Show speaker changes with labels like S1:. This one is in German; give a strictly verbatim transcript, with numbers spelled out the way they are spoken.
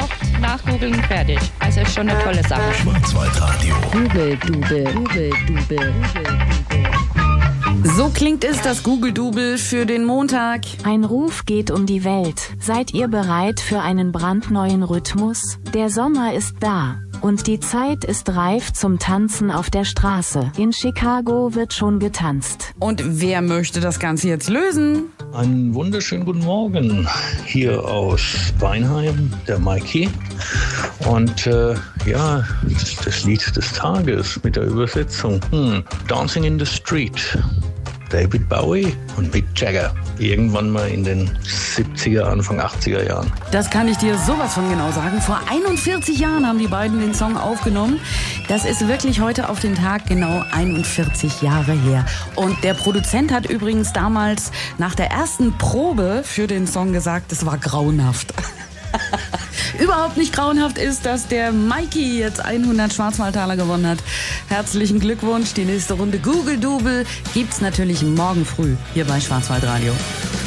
S1: gebraucht, nachgoogeln, fertig. Also ist schon eine tolle Sache.
S2: Schwarzwaldradio.
S3: Google-Dubel, Google-Dubel, Google-Dubel.
S4: So klingt es, das Google-Dubel für den Montag.
S5: Ein Ruf geht um die Welt. Seid ihr bereit für einen brandneuen Rhythmus? Der Sommer ist da. Und die Zeit ist reif zum Tanzen auf der Straße. In Chicago wird schon getanzt.
S4: Und wer möchte das Ganze jetzt lösen?
S6: Einen wunderschönen guten Morgen hier aus Weinheim, der Mikey. Und äh, ja, das, das Lied des Tages mit der Übersetzung. Hm. Dancing in the Street. David Bowie und Mick Jagger. Irgendwann mal in den siebziger, Anfang achtziger Jahren.
S4: Das kann ich dir sowas von genau sagen. Vor einundvierzig Jahren haben die beiden den Song aufgenommen. Das ist wirklich heute auf den Tag genau einundvierzig Jahre her. Und der Produzent hat übrigens damals nach der ersten Probe für den Song gesagt, es war grauenhaft. Überhaupt nicht grauenhaft ist, dass der Mikey jetzt hundert Schwarzwaldtaler gewonnen hat. Herzlichen Glückwunsch. Die nächste Runde Google-Dubel gibt's natürlich morgen früh hier bei Schwarzwaldradio.